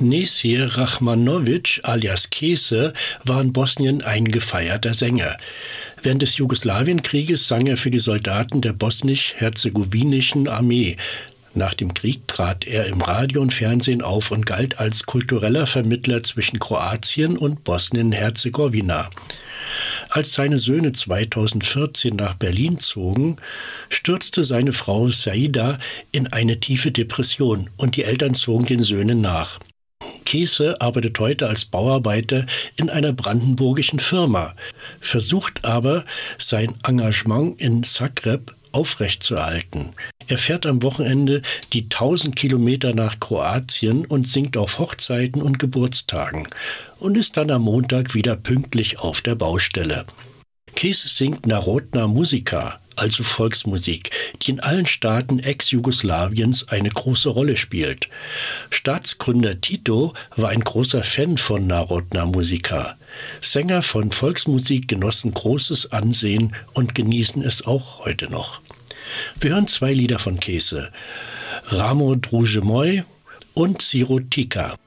Nesir Rahmanović alias Kese war in Bosnien ein gefeierter Sänger. Während des Jugoslawienkrieges sang er für die Soldaten der bosnisch-herzegowinischen Armee. Nach dem Krieg trat er im Radio und Fernsehen auf und galt als kultureller Vermittler zwischen Kroatien und Bosnien-Herzegowina. Als seine Söhne 2014 nach Berlin zogen, stürzte seine Frau Saida in eine tiefe Depression und die Eltern zogen den Söhnen nach. Kese arbeitet heute als Bauarbeiter in einer brandenburgischen Firma, versucht aber, sein Engagement in Zagreb aufrechtzuerhalten. Er fährt am Wochenende die 1000 Kilometer nach Kroatien und singt auf Hochzeiten und Geburtstagen und ist dann am Montag wieder pünktlich auf der Baustelle. Kese singt Narodna Muzika, also Volksmusik, die in allen Staaten Ex-Jugoslawiens eine große Rolle spielt. Staatsgründer Tito war ein großer Fan von Narodna Muzika. Sänger von Volksmusik genossen großes Ansehen und genießen es auch heute noch. Wir hören 2 Lieder von Kese, Ramo Druže moj und Sirotika.